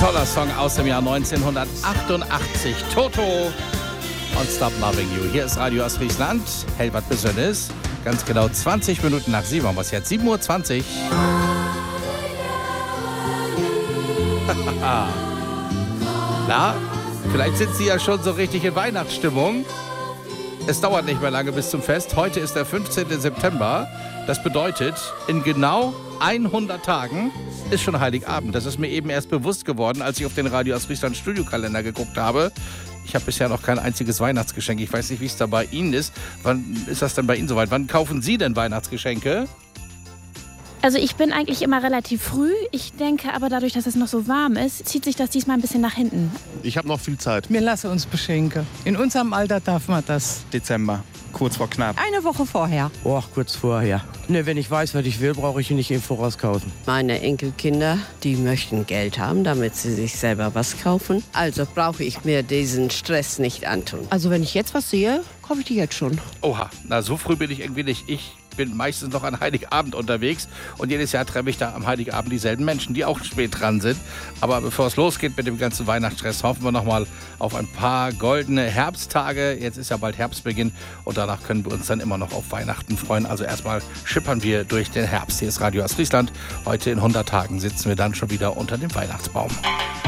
Toller Song aus dem Jahr 1988. Toto und Stop Loving You. Hier ist Radio Ostfriesland. Helbert Besönnes. Ganz genau 20 Minuten nach 7. Haben wir es jetzt? 7.20 Uhr. Na, vielleicht sind Sie ja schon so richtig in Weihnachtsstimmung. Es dauert nicht mehr lange bis zum Fest. Heute ist der 15. September. Das bedeutet, in genau 100 Tagen ist schon Heiligabend. Das ist mir eben erst bewusst geworden, als ich auf den Radio Ostfriesland Studiokalender geguckt habe. Ich habe bisher noch kein einziges Weihnachtsgeschenk. Ich weiß nicht, wie es da bei Ihnen ist. Wann ist das denn bei Ihnen soweit? Wann kaufen Sie denn Weihnachtsgeschenke? Also ich bin eigentlich immer relativ früh. Ich denke aber dadurch, dass es noch so warm ist, zieht sich das diesmal ein bisschen nach hinten. Ich habe noch viel Zeit. Wir lassen uns beschenken. In unserem Alter darf man das. Dezember, kurz vor knapp. Eine Woche vorher. Oh, kurz vorher. Ne, wenn ich weiß, was ich will, brauche ich ihn nicht im Voraus kaufen. Meine Enkelkinder, die möchten Geld haben, damit sie sich selber was kaufen. Also brauche ich mir diesen Stress nicht antun. Also wenn ich jetzt was sehe, kaufe ich die jetzt schon. Oha, na so früh bin ich irgendwie nicht. Ich bin meistens noch an Heiligabend unterwegs und jedes Jahr treffe ich da am Heiligabend dieselben Menschen, die auch spät dran sind. Aber bevor es losgeht mit dem ganzen Weihnachtsstress, hoffen wir nochmal auf ein paar goldene Herbsttage. Jetzt ist ja bald Herbstbeginn und danach können wir uns dann immer noch auf Weihnachten freuen. Also erstmal schippern wir durch den Herbst. Hier ist Radio Ostfriesland. Heute in 100 Tagen sitzen wir dann schon wieder unter dem Weihnachtsbaum.